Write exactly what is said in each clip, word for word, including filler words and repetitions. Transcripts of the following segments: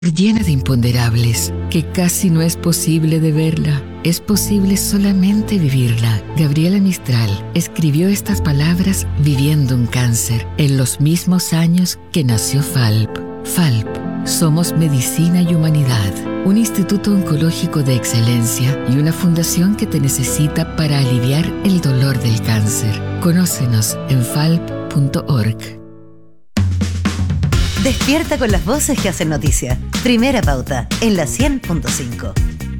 llena de imponderables, que casi no es posible de verla. Es posible solamente vivirla. Gabriela Mistral escribió estas palabras viviendo un cáncer, en los mismos años que nació F A L P. F A L P, somos medicina y humanidad, un instituto oncológico de excelencia y una fundación que te necesita para aliviar el dolor del cáncer. Conócenos en falp punto org. Despierta con las voces que hacen noticia. Primera Pauta, en la cien punto cinco.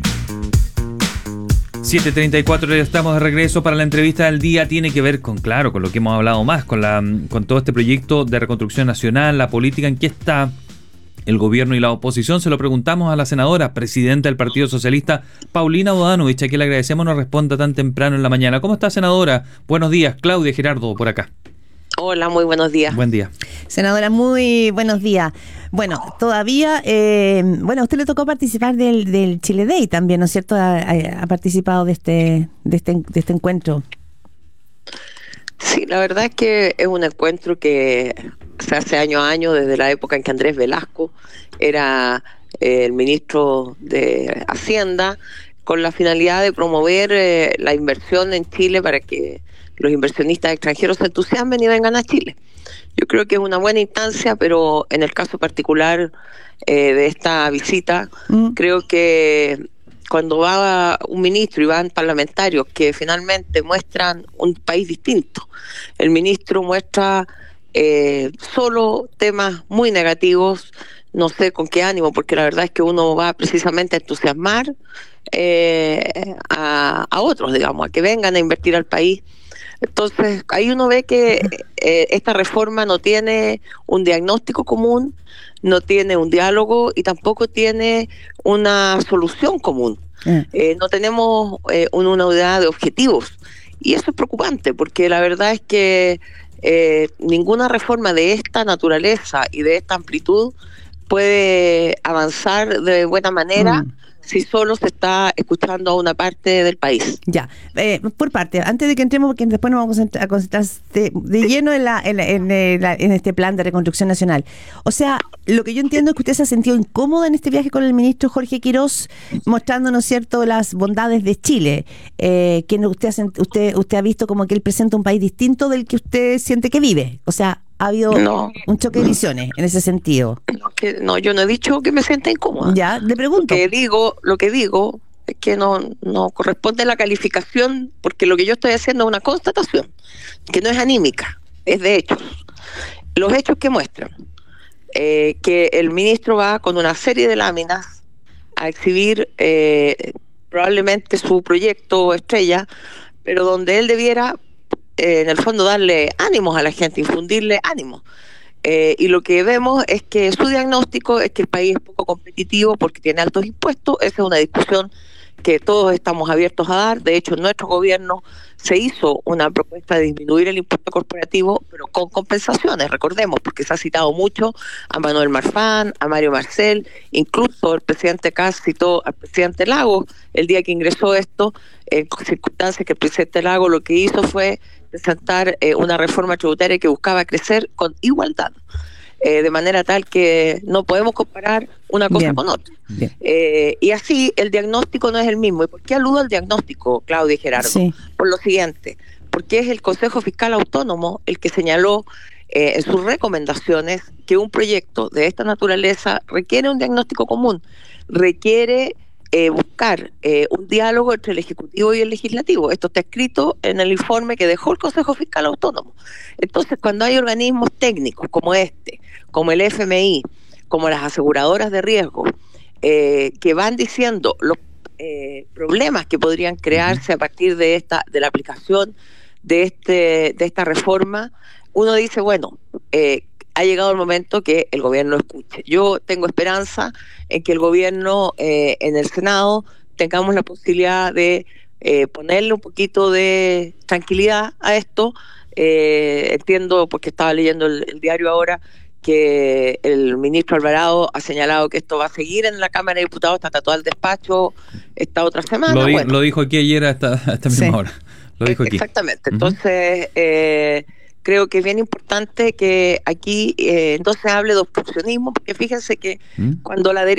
siete treinta y cuatro, ya estamos de regreso para la entrevista del día. Tiene que ver con, claro, con lo que hemos hablado más, con, la, con todo este proyecto de reconstrucción nacional, la política, en qué está el gobierno y la oposición. Se lo preguntamos a la senadora, presidenta del Partido Socialista, Paulina Bodanovich, a quien le agradecemos nos responda tan temprano en la mañana. ¿Cómo está, senadora? Buenos días. Claudia Gerardo, por acá. Hola, muy buenos días. Buen día. Senadora, muy buenos días. Bueno, todavía, eh, bueno, a usted le tocó participar del, del Chile Day también, ¿no es cierto? Ha, ha participado de este, de este de este encuentro. Sí, la verdad es que es un encuentro que se hace año a año, desde la época en que Andrés Velasco era eh, el ministro de Hacienda, con la finalidad de promover eh, la inversión en Chile para que los inversionistas extranjeros se entusiasmen y vengan a Chile. Yo creo que es una buena instancia, pero en el caso particular eh, de esta visita, mm. creo que cuando va un ministro y van parlamentarios que finalmente muestran un país distinto, el ministro muestra eh, solo temas muy negativos, no sé con qué ánimo, porque la verdad es que uno va precisamente a entusiasmar eh, a, a otros, digamos, a que vengan a invertir al país. Entonces, ahí uno ve que eh, esta reforma no tiene un diagnóstico común, no tiene un diálogo y tampoco tiene una solución común. Eh, no tenemos eh, una unidad de objetivos. Y eso es preocupante, porque la verdad es que eh, ninguna reforma de esta naturaleza y de esta amplitud puede avanzar de buena manera mm. si solo se está escuchando a una parte del país. Ya, eh, por parte, antes de que entremos, porque después nos vamos a concentrar de, de lleno en, la, en, la, en, la, en este plan de reconstrucción nacional. O sea, lo que yo entiendo es que usted se ha sentido incómoda en este viaje con el ministro Jorge Quirós, mostrando, ¿no es cierto?, las bondades de Chile, eh, que usted ha, usted, usted ha visto como que él presenta un país distinto del que usted siente que vive. O sea, ha habido no. un choque de visiones en ese sentido. No, que, no, yo no he dicho que me sienta incómoda. Ya, le pregunto. Lo que digo, lo que digo es que no, no corresponde a la calificación, porque lo que yo estoy haciendo es una constatación, que no es anímica, es de hechos. Los hechos que muestran eh, que el ministro va con una serie de láminas a exhibir eh, probablemente su proyecto estrella, pero donde él debiera en el fondo darle ánimos a la gente, infundirle ánimos. Eh, y lo que vemos es que su diagnóstico es que el país es poco competitivo porque tiene altos impuestos. Esa es una discusión que todos estamos abiertos a dar. De hecho, en nuestro gobierno se hizo una propuesta de disminuir el impuesto corporativo, pero con compensaciones, recordemos, porque se ha citado mucho a Manuel Marfán, a Mario Marcel, incluso el presidente Kast citó al presidente Lagos el día que ingresó esto, en circunstancias que el presidente Lagos lo que hizo fue presentar eh, una reforma tributaria que buscaba crecer con igualdad, eh, de manera tal que no podemos comparar una cosa Bien. con otra. Eh, y así el diagnóstico no es el mismo. ¿Y por qué aludo al diagnóstico, Claudia y Gerardo? Sí. Por lo siguiente, porque es el Consejo Fiscal Autónomo el que señaló eh, en sus recomendaciones que un proyecto de esta naturaleza requiere un diagnóstico común, requiere Eh, buscar eh, un diálogo entre el Ejecutivo y el Legislativo. Esto está escrito en el informe que dejó el Consejo Fiscal Autónomo. Entonces, cuando hay organismos técnicos como este, como el F M I, como las aseguradoras de riesgo, eh, que van diciendo los eh, problemas que podrían crearse a partir de esta de la aplicación de este de esta reforma, uno dice, bueno, eh, ha llegado el momento que el gobierno escuche. Yo tengo esperanza en que el gobierno eh, en el Senado tengamos la posibilidad de eh, ponerle un poquito de tranquilidad a esto. Eh, entiendo, porque estaba leyendo el, el diario ahora, que el ministro Alvarado ha señalado que esto va a seguir en la Cámara de Diputados hasta todo el despacho esta otra semana. Lo, di, bueno. lo dijo aquí ayer hasta esta misma sí. hora. Lo dijo aquí. Exactamente. Entonces, uh-huh. eh, creo que es bien importante que aquí eh, no se hable de obstruccionismo, porque fíjense que ¿Mm? cuando la derecha